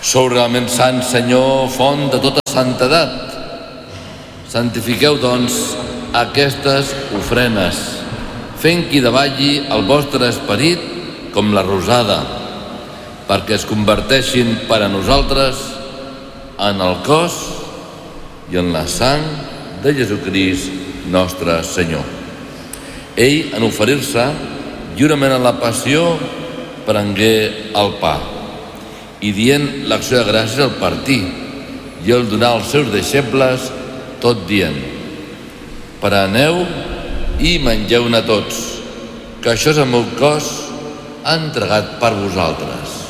Sou realment sant, Senyor, font de tota santedat. Santifiqueu, doncs, aquestes ofrenes, fent que hi davalli el vostre esperit com la rosada, perquè es converteixin per a nosaltres en el cos i en la sang de Jesucrist, nostre Senyor. Ell, en oferir-se lliurement a la passió, prengué el pa i dient l'acció de gràcies al partir i el donar als seus deixebles, tot dient: preneu i mengeu-ne tots, que això és el meu cos entregat per vosaltres.